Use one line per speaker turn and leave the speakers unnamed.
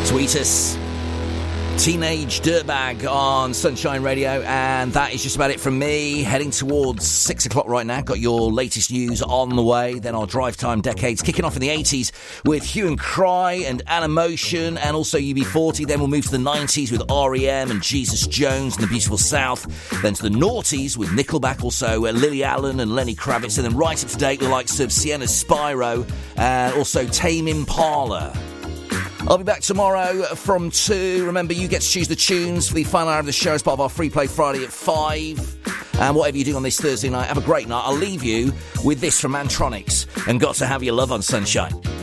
Tweet us. Teenage Dirtbag on Sunshine Radio, and that is just about it from me. Heading towards 6 o'clock right now. Got your latest news on the way. Then our drive time decades kicking off in the 80s with Hue and Cry and Animotion, and also UB40. Then we'll move to the 90s with R.E.M. and Jesus Jones and the Beautiful South. Then to the noughties with Nickelback, also Lily Allen and Lenny Kravitz. And then right up to date with the likes of Sienna Spyro and also Tame Impala. I'll be back tomorrow from 2. Remember, you get to choose the tunes for the final hour of the show as part of our Free Play Friday at 5. And whatever you do on this Thursday night, have a great night. I'll leave you with this from Mantronics and Got to Have Your Love on Sunshine.